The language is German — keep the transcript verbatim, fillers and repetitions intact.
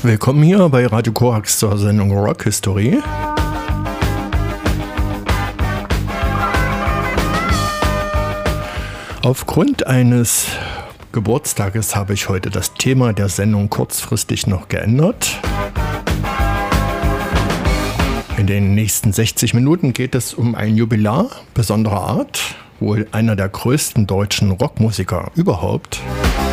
Willkommen hier bei Radio Korax zur Sendung Rock History. Aufgrund eines Geburtstages habe ich heute das Thema der Sendung kurzfristig noch geändert. In den nächsten sechzig Minuten geht es um ein Jubilar besonderer Art, wohl einer der größten deutschen Rockmusiker überhaupt.